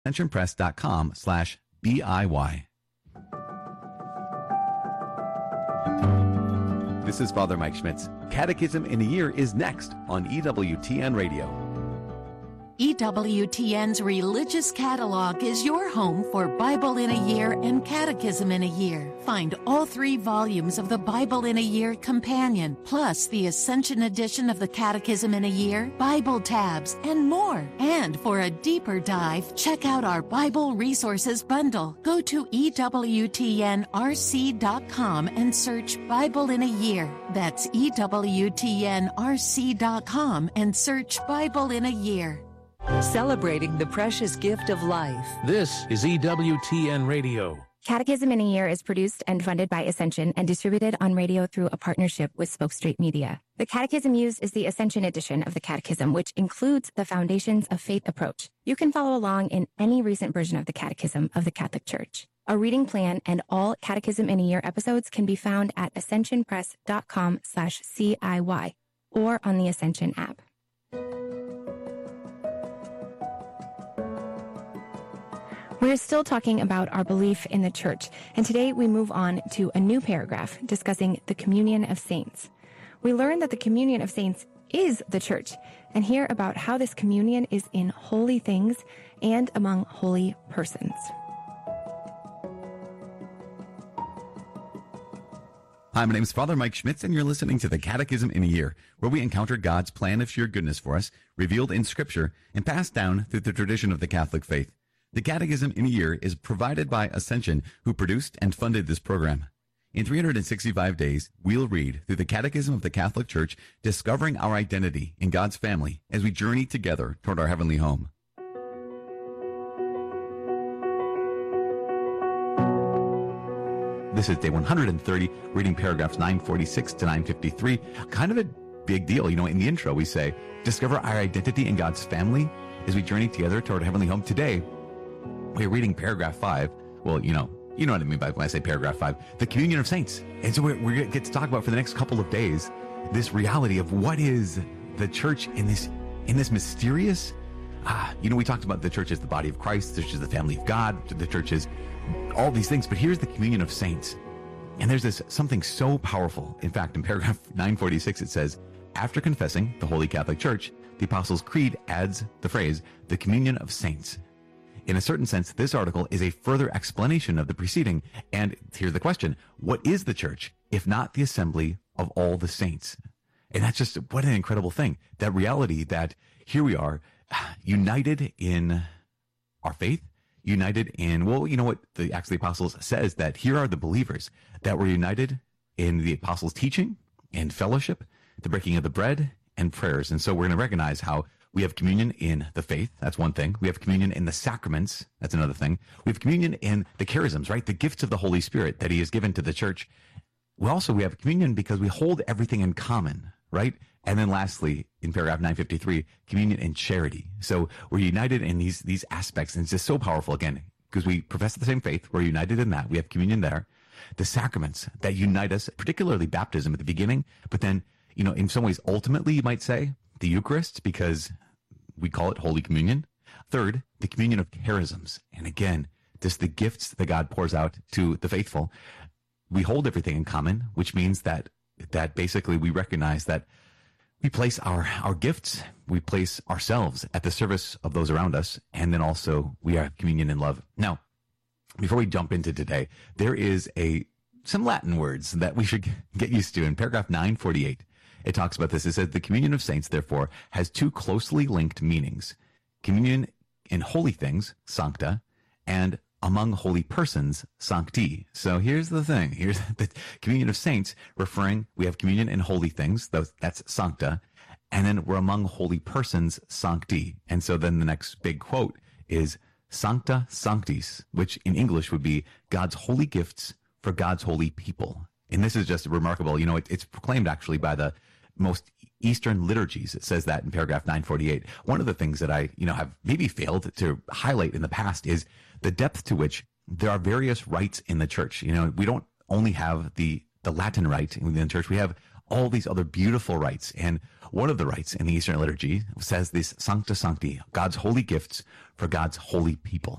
ascensionpress.com/BIY. This is Father Mike Schmitz. Catechism in a Year is next on EWTN Radio. EWTN's Religious Catalog is your home for Bible in a Year and Catechism in a Year. Find all 3 volumes of the Bible in a Year Companion, plus the Ascension edition of the Catechism in a Year, Bible tabs, and more. And for a deeper dive, check out our Bible Resources Bundle. Go to EWTNRC.com and search Bible in a Year. That's EWTNRC.com and search Bible in a Year. Celebrating the precious gift of life. This is EWTN Radio. Catechism in a Year is produced and funded by Ascension and distributed on radio through a partnership with Spoke Street Media. The catechism used is the Ascension edition of the Catechism, which includes the Foundations of Faith approach. You can follow along in any recent version of the Catechism of the Catholic Church. A reading plan and all Catechism in a Year episodes can be found at ascensionpress.com/CIY or on the Ascension app. We're still talking about our belief in the Church, and today we move on to a new paragraph discussing the communion of saints. We learn that the communion of saints is the Church, and hear about how this communion is in holy things and among holy persons. Hi, my name is Father Mike Schmitz, and you're listening to the Catechism in a Year, where we encounter God's plan of sheer goodness for us, revealed in Scripture and passed down through the tradition of the Catholic faith. The Catechism in a Year is provided by Ascension, who produced and funded this program. In 365 days, we'll read through the Catechism of the Catholic Church, discovering our identity in God's family as we journey together toward our heavenly home. This is day 130, reading paragraphs 946 to 953. Kind of a big deal. You know, in the intro, we say, discover our identity in God's family as we journey together toward our heavenly home. Today, we're reading paragraph 5. Well, you know what I mean by when I say paragraph 5, the communion of saints. And so we're going to get to talk about for the next couple of days this reality of what is the church in this mysterious. We talked about the church as the body of Christ, the church is the family of God, the church is all these things. But here's the communion of saints. And there's something so powerful. In fact, in paragraph 946, it says, after confessing the Holy Catholic Church, the Apostles' Creed adds the phrase, the communion of saints. In a certain sense, this article is a further explanation of the preceding. And here's the question. What is the church, if not the assembly of all the saints? And that's just, what an incredible thing. That reality that here we are, united in our faith, united in, well, you know what the Acts of the Apostles says, that here are the believers that were united in the apostles' teaching and fellowship, the breaking of the bread and prayers. And so we're going to recognize how we have communion in the faith. That's one thing. We have communion in the sacraments. That's another thing. We have communion in the charisms, right? The gifts of the Holy Spirit that he has given to the church. We have communion because we hold everything in common, right? And then lastly, in paragraph 953, communion in charity. So we're united in these aspects. And it's just so powerful, again, because we profess the same faith. We're united in that. We have communion there. The sacraments that unite us, particularly baptism at the beginning, but then, in some ways, ultimately, you might say, the Eucharist, because we call it Holy Communion. Third, the communion of charisms. And again, just the gifts that God pours out to the faithful. We hold everything in common, which means that basically we recognize that we place our gifts, we place ourselves at the service of those around us, and then also we are communion in love. Now, before we jump into today, there is some Latin words that we should get used to. In paragraph 948, it talks about this. It says, the communion of saints, therefore, has 2 closely linked meanings. Communion in holy things, sancta, and among holy persons, sancti. So here's the thing. Here's the communion of saints we have communion in holy things, that's sancta, and then we're among holy persons, sancti. And so then the next big quote is sancta sanctis, which in English would be God's holy gifts for God's holy people. And this is just remarkable. It's proclaimed actually by the most Eastern liturgies. It says that in paragraph 948. One of the things that I, have maybe failed to highlight in the past is the depth to which there are various rites in the church. We don't only have the Latin rite in the church. We have all these other beautiful rites. And one of the rites in the Eastern liturgy says this Sancta Sancti, God's holy gifts for God's holy people.